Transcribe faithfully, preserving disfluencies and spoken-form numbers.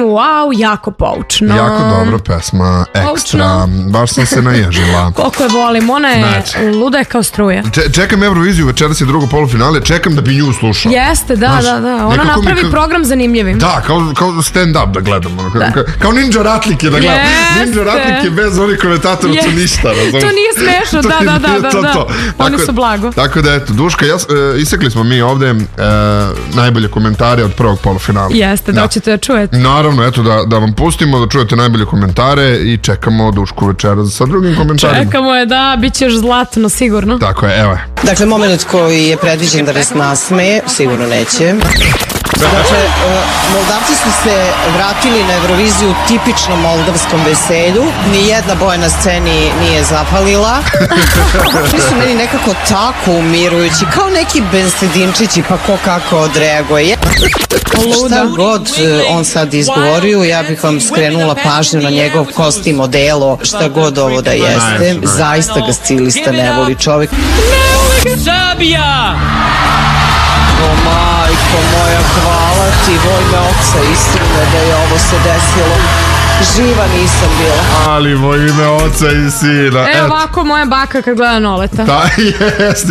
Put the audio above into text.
kažem wow, jako poučno. Jako dobra pesma, ekstra, baš sam se naježila. Koliko je volim, ona je znači, luda je kao struja. Če, čekam Euroviziju, večeras je drugo polufinale, čekam da bi nju slušao. Jeste, da, znaš, da, da, ona napravi mi, program zanimljivim. Da, kao, kao stand-up da gledamo, da. Kao, kao Ninja Ratlike da gledamo. Ninja Ratlike bez onih komentatora su ništa. Razum? To nije smešno, da, da, da, da, to, da. To. Oni tako, su blago. Tako da, eto, Duška, ja, e, isekli smo mi ovde e, najbolje komentare od prvog polufinala. Jeste, da, da ćete da čujete. Naravno, eto, da, da vam pustimo, da čujete najbolje komentare i čekamo Dušku večeras sa drugim komentarima. Čekamo je, da, bit ćeš zlatno, sigurno. Tako je, evo je. Dakle, moment koji je predviđen da nas nasmeje, sigurno neće. Dakle, Moldavci su se vratili na Euroviziju u tipičnom moldavskom veselju. Nijedna boja na sceni nije zapalila. Oni su meni nekako tako umirujući, kao neki bensedinčići, pa ko kako odreaguje. Šta god on sad izgovorio, ja bih vam skrenula pažnju na njegov kostim, odelo, šta god ovo da jeste. Zaista ga stilista ne voli čovjek. Sabija! O majko moja, hvala ti, vojme oca, istine da je ovo se desilo. Živa nisam bila. Ali moj ime oca i sina. E, ovako moja baka kad gleda Noleta. Da, jeste.